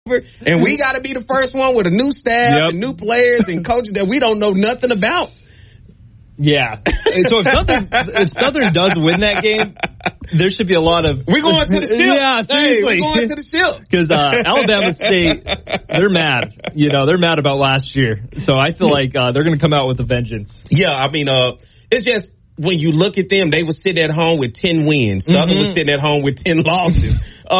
and we got to be the first one with a new staff and new players and coaches that we don't know nothing about. Yeah. So if Southern does win that game, there should be a lot of... We're going to the ship. Yeah, seriously. We're going to the ship. Because Alabama State, they're mad. They're mad about last year. So I feel like they're going to come out with a vengeance. Yeah, I mean, it's just when you look at them, they were sitting at home with 10 wins. Southern was sitting at home with 10 losses.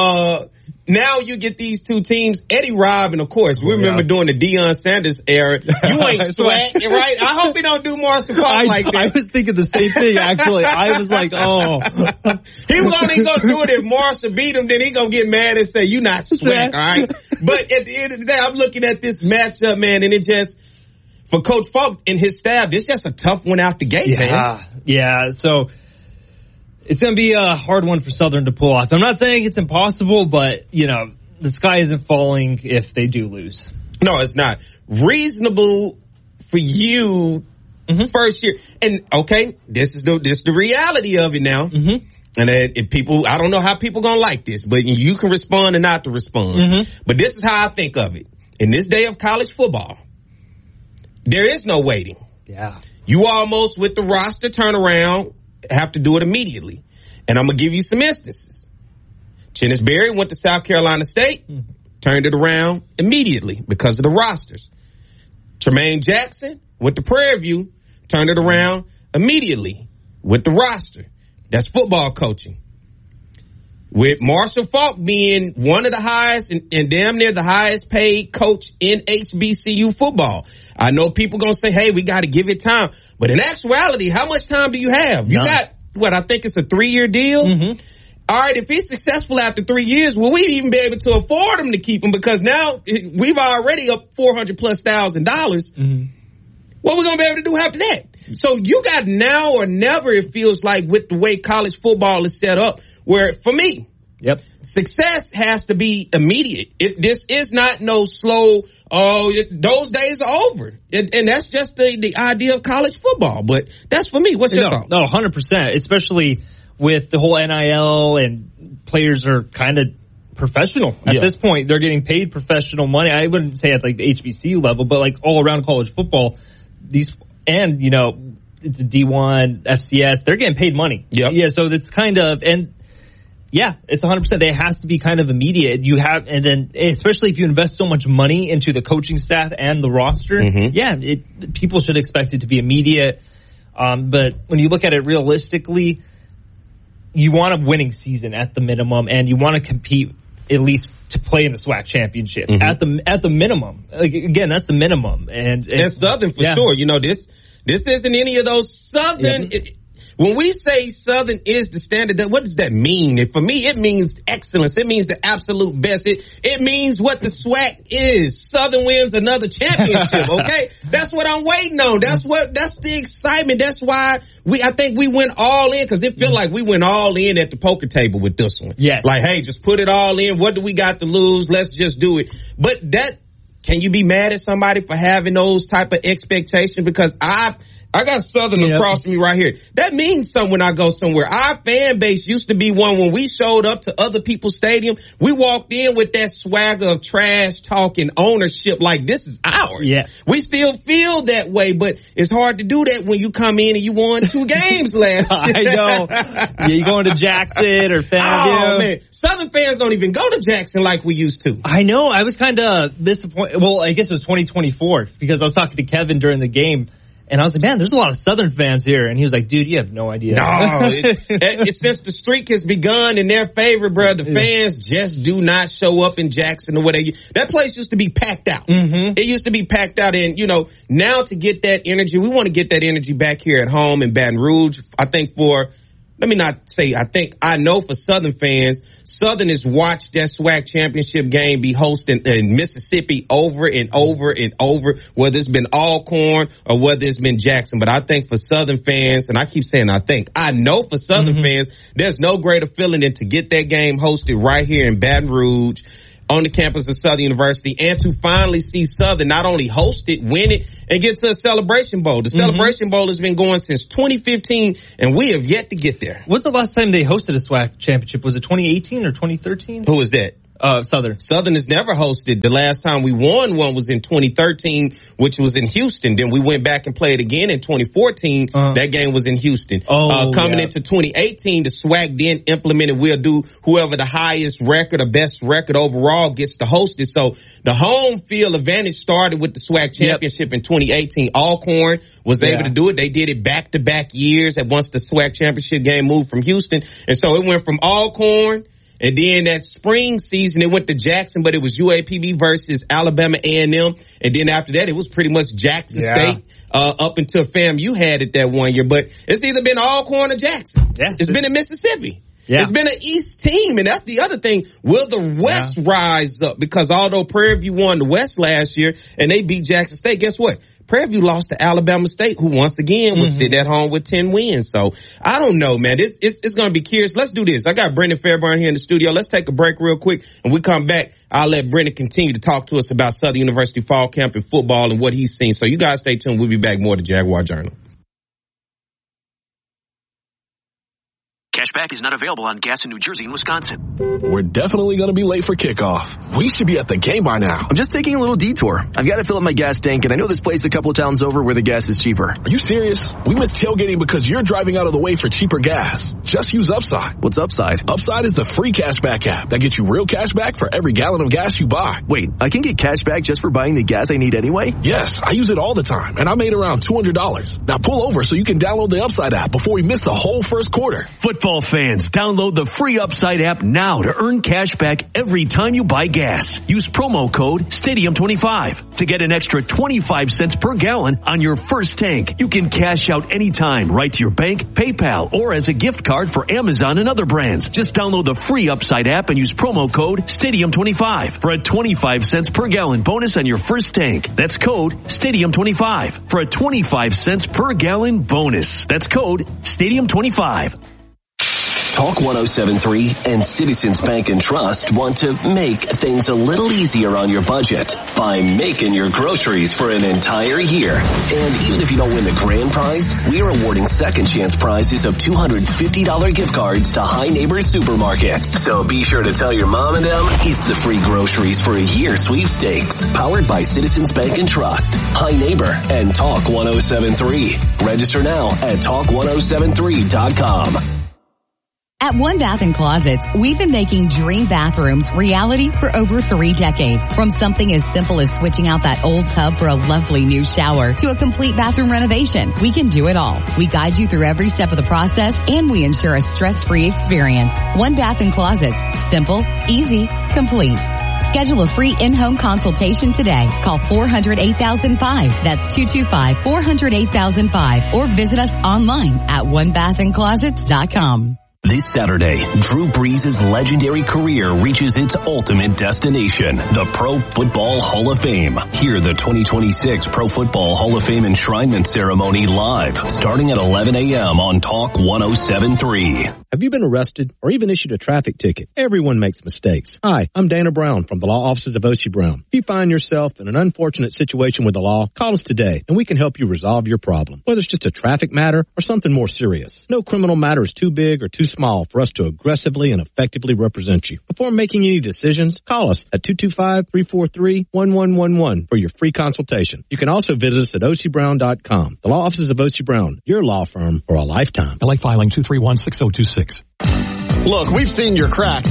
Now you get these two teams, Eddie Robin, of course. We remember during the Deion Sanders era. You ain't swag, right? I hope he don't do Marshall Faulk like that. I was thinking the same thing, actually. I was like, oh. He was only going to do it if Marshall beat him, then he going to get mad and say, you not swag, all right? But at the end of the day, I'm looking at this matchup, man, and it just, for Coach Faulk and his staff, this is just a tough one out the gate, man. Yeah, so... It's going to be a hard one for Southern to pull off. I'm not saying it's impossible, but, the sky isn't falling if they do lose. No, it's not. Reasonable for you first year. And, okay, this is the reality of it now. And if people, I don't know how people going to like this, but you can respond and not to respond. But this is how I think of it. In this day of college football, there is no waiting. Yeah. You almost, with the roster turnaround, have to do it immediately. And I'm going to give you some instances. Chennis Berry went to South Carolina State, turned it around immediately because of the rosters. Tremaine Jackson went to Prairie View, turned it around immediately with the roster. That's football coaching. With Marshall Faulk being one of the highest and damn near the highest paid coach in HBCU football. I know people going to say, hey, we got to give it time. But in actuality, how much time do you have? You got, I think it's a 3-year deal. All right, if he's successful after 3 years, will we even be able to afford him to keep him? Because now we've already up $400,000+. What are we going to be able to do after that? So you got now or never, it feels like, with the way college football is set up. Where, for me, success has to be immediate. This is not no slow, those days are over. And that's just the idea of college football. But that's for me. What's your thought? No, 100%. Especially with the whole NIL and players are kind of professional. At this point, they're getting paid professional money. I wouldn't say at like the HBCU level, but like all around college football, it's a D1, FCS, they're getting paid money. Yeah, so it's kind of, and yeah, it's 100%. It has to be kind of immediate. And then especially if you invest so much money into the coaching staff and the roster, people should expect it to be immediate. But when you look at it realistically, you want a winning season at the minimum, and you want to compete at least to play in the SWAC championship at the minimum. Like, again, that's the minimum. And Southern for sure. This isn't any of those Southern. When we say Southern is the standard, what does that mean? And for me, it means excellence. It means the absolute best. It means what the SWAC is. Southern wins another championship, okay? That's what I'm waiting on. That's the excitement. That's why I think we went all in, because it felt like we went all in at the poker table with this one. Yes. Like, hey, just put it all in. What do we got to lose? Let's just do it. But can you be mad at somebody for having those type of expectations? Because I got Southern across from me right here. That means something when I go somewhere. Our fan base used to be one when we showed up to other people's stadium. We walked in with that swagger of trash talking ownership like this is ours. Yeah. We still feel that way, but it's hard to do that when you come in and you won 2 games last year. I know. Yeah, you going to Jackson or Fanview. Oh, man. Southern fans don't even go to Jackson like we used to. I know. I was kind of disappointed. Well, I guess it was 2024 because I was talking to Kevin during the game. And I was like, man, there's a lot of Southern fans here. And he was like, dude, you have no idea. No, since the streak has begun in their favor, bro, the fans just do not show up in Jackson or whatever. That place used to be packed out. It used to be packed out. And, now to get that energy, we want to get that energy back here at home in Baton Rouge. I know for Southern fans, Southern has watched that SWAC championship game be hosted in Mississippi over and over and over, whether it's been Alcorn or whether it's been Jackson. But I think for Southern fans, and I keep saying I know for Southern fans, there's no greater feeling than to get that game hosted right here in Baton Rouge on the campus of Southern University, and to finally see Southern not only host it, win it, and get to a Celebration Bowl. The Celebration Bowl has been going since 2015, and we have yet to get there. When's the last time they hosted a SWAC championship? Was it 2018 or 2013? Who was that? Southern. Southern has never hosted. The last time we won one was in 2013, which was in Houston. Then we went back and played again in 2014. That game was in Houston. Coming into 2018, the SWAC then implemented, we'll do whoever the highest record or best record overall gets to host it. So the home field advantage started with the SWAC championship in 2018. Alcorn was able to do it. They did it back-to-back years at once the SWAC championship game moved from Houston. And so it went from Alcorn, and then that spring season, it went to Jackson, but it was UAPB versus Alabama A&M. And then after that, it was pretty much Jackson State up until FAMU had it that one year. But it's either been Alcorn or Jackson. Yeah. It's been in Mississippi. Yeah. It's been an East team, and that's the other thing. Will the West rise up? Because although Prairie View won the West last year and they beat Jackson State, guess what? Prairie View lost to Alabama State, who once again was sitting at home with 10 wins. So I don't know, man. It's going to be curious. Let's do this. I got Brendan Fairburn here in the studio. Let's take a break real quick, and we come back. I'll let Brendan continue to talk to us about Southern University fall camp and football and what he's seen. So you guys stay tuned. We'll be back more to Jaguar Journal. Cashback is not available on gas in New Jersey and Wisconsin. We're definitely going to be late for kickoff. We should be at the game by now. I'm just taking a little detour. I've got to fill up my gas tank, and I know this place a couple of towns over where the gas is cheaper. Are you serious? We missed tailgating because you're driving out of the way for cheaper gas. Just use Upside. What's Upside? Upside is the free cashback app that gets you real cash back for every gallon of gas you buy. Wait, I can get cash back just for buying the gas I need anyway? Yes, I use it all the time, and I made around $200. Now pull over so you can download the Upside app before we miss the whole first quarter. Football fans, download the free Upside app now to earn cash back every time you buy gas. Use promo code STADIUM25 to get an extra 25 cents per gallon on your first tank. You can cash out anytime right to your bank, PayPal, or as a gift card for Amazon and other brands. Just download the free Upside app and use promo code STADIUM25 for a 25 cents per gallon bonus on your first tank. That's code STADIUM25 for a 25 cents per gallon bonus. That's code STADIUM25. Talk 107.3 and Citizens Bank and Trust want to make things a little easier on your budget by making your groceries for an entire year. And even if you don't win the grand prize, we are awarding second chance prizes of $250 gift cards to High Neighbor Supermarkets. So be sure to tell your mom and them it's the free groceries for a year sweepstakes. Powered by Citizens Bank and Trust, High Neighbor, and Talk 107.3. Register now at talk1073.com. At One Bath & Closets, we've been making dream bathrooms reality for over 3 decades. From something as simple as switching out that old tub for a lovely new shower to a complete bathroom renovation, we can do it all. We guide you through every step of the process, and we ensure a stress-free experience. One Bath & Closets. Simple, easy, complete. Schedule a free in-home consultation today. Call 400-8005. That's 225-400-8005. Or visit us online at onebathandclosets.com. This Saturday, Drew Brees' legendary career reaches its ultimate destination, the Pro Football Hall of Fame. Hear the 2026 Pro Football Hall of Fame enshrinement ceremony live, starting at 11 a.m. on Talk 107.3. Have you been arrested or even issued a traffic ticket? Everyone makes mistakes. Hi, I'm Dana Brown from the law offices of Oshie Brown. If you find yourself in an unfortunate situation with the law, call us today and we can help you resolve your problem, whether it's just a traffic matter or something more serious. No criminal matter is too big or too small for us to aggressively and effectively represent you. Before making any decisions, call us at 225-343-1111 for your free consultation. You can also visit us at OCBrown.com. The law offices of Oshie Brown, your law firm for a lifetime. LA filing 231-6026. Look, we've seen your crack.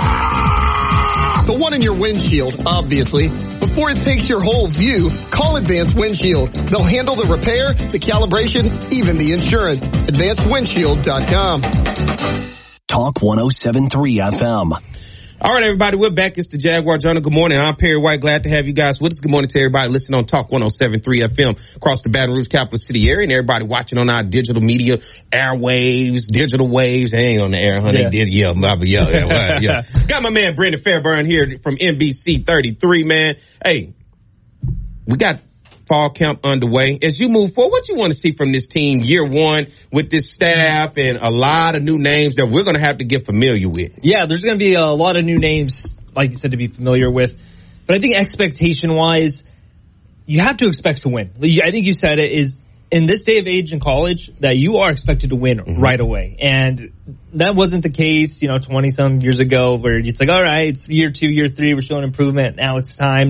The one in your windshield, obviously. Before it takes your whole view, call Advanced Windshield. They'll handle the repair, the calibration, even the insurance. AdvancedWindshield.com. Talk 107.3 FM. All right, everybody, we're back. It's the Jaguar Journal. Good morning. I'm Perry White. Glad to have you guys with us. Good morning to everybody listening on Talk 107.3 FM across the Baton Rouge capital city area, and everybody watching on our digital media, airwaves, digital waves. They ain't on the air, honey. Yeah. Yeah. Got my man Brendan Fairburn here from NBC 33, man. Hey, we got fall camp underway. As you move forward, what you want to see from this team year one with this staff and a lot of new names that we're going to have to get familiar with? Yeah, there's going to be a lot of new names, like you said, to be familiar with. But I think expectation-wise, you have to expect to win. I think you said it is in this day of age in college that you are expected to win right away. And that wasn't the case, 20 some years ago where it's like, all right, it's year 2, year 3, we're showing improvement. Now it's time.